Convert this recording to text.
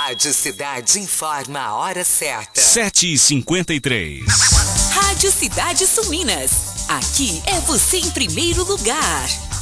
Rádio Cidade informa a hora certa. 7h53. Rádio Cidade Sul Minas. Aqui é você em primeiro lugar.